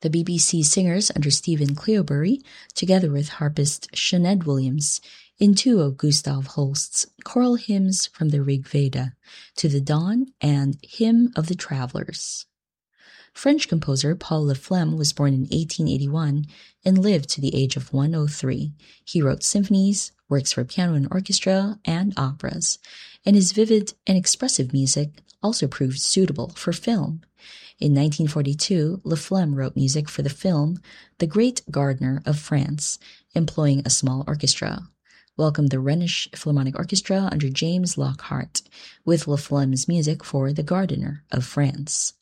The BBC singers under Stephen Cleobury, together with harpist Sinead Williams, in two of Gustav Holst's choral hymns from the Rig Veda, To the Dawn and Hymn of the Travelers. French composer Paul Laflamme was born in 1881 and lived to the age of 103. He wrote symphonies, works for piano and orchestra, and operas, and his vivid and expressive music also proved suitable for film. In 1942, Laflamme wrote music for the film The Great Gardener of France, employing a small orchestra. Welcomed the Rhenish Philharmonic Orchestra under James Lockhart, with Laflamme's music for The Gardener of France.